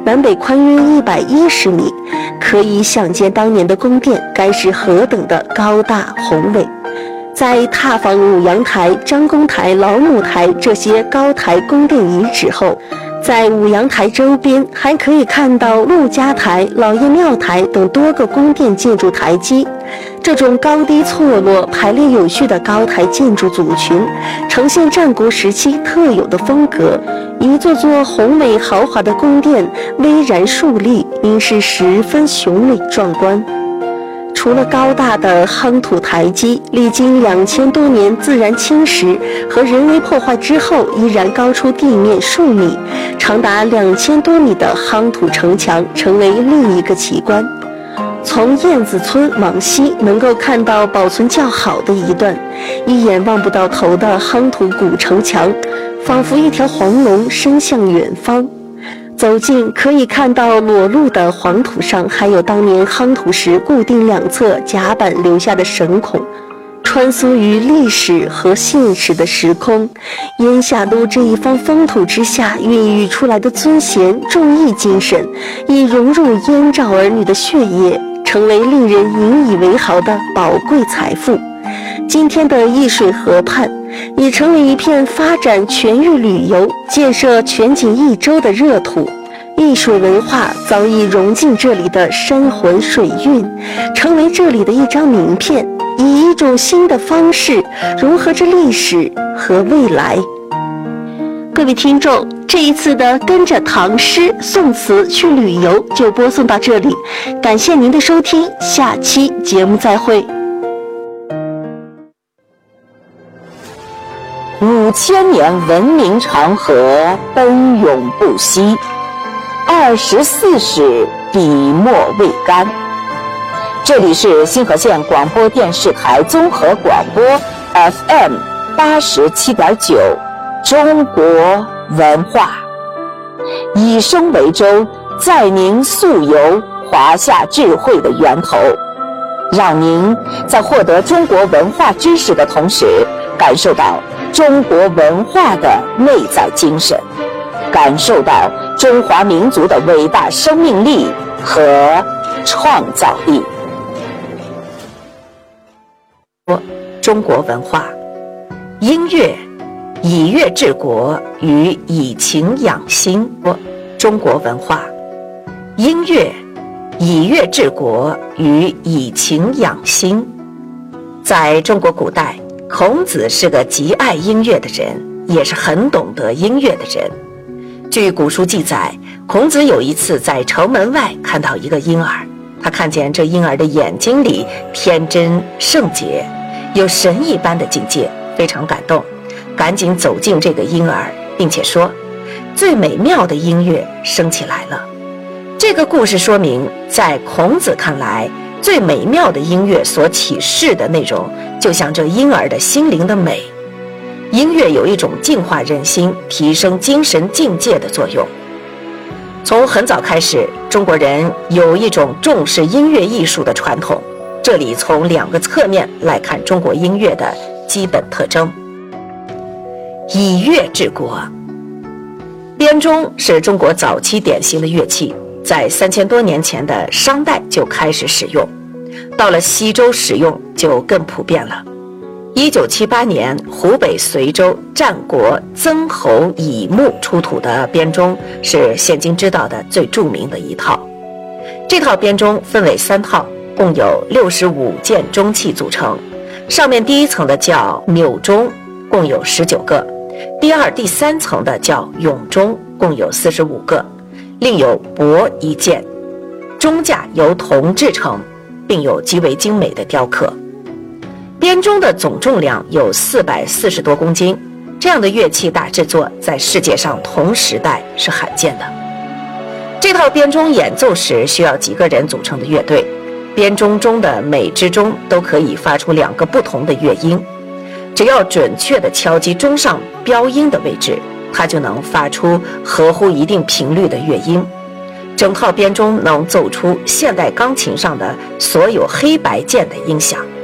南北宽约110米，可以想见当年的宫殿该是何等的高大宏伟。在踏访五阳台、张公台、老母台这些高台宫殿遗址后，在五阳台周边还可以看到陆家台、老爷庙台等多个宫殿建筑台基。这种高低错落、排列有序的高台建筑组群，呈现战国时期特有的风格。一座座宏伟豪华的宫殿巍然竖立，应是十分雄伟壮观。除了高大的夯土台基，历经2000多年自然侵蚀和人为破坏之后，依然高出地面数米，长达2000多米的夯土城墙成为另一个奇观。从燕子村往西，能够看到保存较好的一段一眼望不到头的夯土古城墙，仿佛一条黄龙伸向远方。走近可以看到裸露的黄土上还有当年夯土时固定两侧甲板留下的绳孔，穿梭于历史和现实的时空。燕下路这一方风土之下孕育出来的尊贤重义精神，已融入燕赵儿女的血液，成为令人引以为豪的宝贵财富。今天的易水河畔已成为一片发展全域旅游、建设全景一周的热土。易水文化早已融进这里的山魂水韵，成为这里的一张名片，以一种新的方式融合着历史和未来。各位听众，这一次的跟着唐诗宋词去旅游就播送到这里，感谢您的收听，下期节目再会。 5000年文明长河奔涌不息，24史笔墨未干。这里是新河县广播电视台综合广播 FM 87.9，中国文化，以声为舟，载您溯游华夏智慧的源头，让您在获得中国文化知识的同时，感受到中国文化的内在精神，感受到中华民族的伟大生命力和创造力。中国文化，音乐以乐治国与以情养心。中国文化，音乐以乐治国与以情养心。在中国古代，孔子是个极爱音乐的人，也是很懂得音乐的人。据古书记载，孔子有一次在城门外看到一个婴儿，他看见这婴儿的眼睛里天真圣洁，有神一般的境界，非常感动，赶紧走近这个婴儿，并且说：最美妙的音乐升起来了。这个故事说明，在孔子看来，最美妙的音乐所启示的内容，就像这婴儿的心灵的美。音乐有一种净化人心、提升精神境界的作用。从很早开始，中国人有一种重视音乐艺术的传统。这里从2个侧面来看中国音乐的基本特征。以乐治国。编钟是中国早期典型的乐器，在3000多年前的商代就开始使用，到了西周使用就更普遍了。1978年，湖北随州战国曾侯乙墓出土的编钟是现今知道的最著名的一套。这套编钟分为3套，共有65件钟器组成。上面第一层的叫钮钟，共有19个；第2、第3层的叫俑钟，共有45个，另有帛1件。钟架由铜制成，并有极为精美的雕刻。编钟的总重量有440多公斤，这样的乐器大制作在世界上同时代是罕见的。这套编钟演奏时需要几个人组成的乐队，编钟中的每支钟都可以发出2个不同的乐音，只要准确地敲击钟上标音的位置，它就能发出合乎一定频率的乐音。整套编钟能奏出现代钢琴上的所有黑白键的音响。